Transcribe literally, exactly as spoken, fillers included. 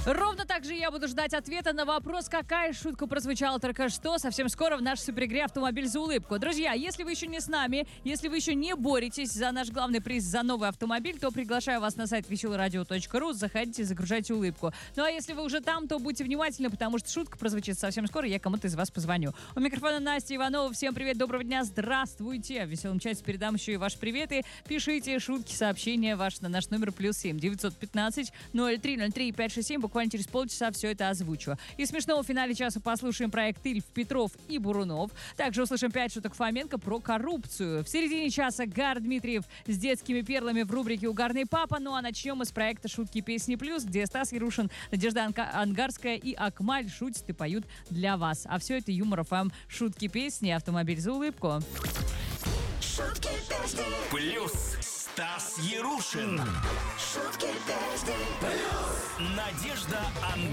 Ровно так же я буду ждать ответа на вопрос, какая шутка прозвучала только что, совсем скоро в нашей суперигре «Автомобиль за улыбку». Друзья, если вы еще не с нами, если вы еще не боретесь за наш главный приз за новый автомобиль, то приглашаю вас на сайт веселое радио точка ру, заходите, загружайте улыбку. Ну а если вы уже там, то будьте внимательны, потому что шутка прозвучит совсем скоро, я кому-то из вас позвоню. У микрофона Настя Иванова, всем привет, доброго дня, здравствуйте. В веселом чате передам еще и ваши приветы. Пишите шутки, сообщения ваши на наш номер плюс семь девятьсот пятнадцать ноль три ноль три пять шесть семь. Буквально через полчаса все это озвучу. И смешного в финале часа послушаем проект Ильф, Петров и Бурунов. Также услышим пять шуток Фоменко про коррупцию. В середине часа Гар Дмитриев с детскими перлами в рубрике «Угарный папа». Ну а начнем мы с проекта «Шутки, песни, плюс», где Стас Ярушин, Надежда Ангарская и Акмаль шутят и поют для вас. А все это Юмор ФМ, шутки, песни, автомобиль за улыбку. Шутки, песни, Плюс Стас Ярушин. шутки, песни, плюс. Надежда Ангарская.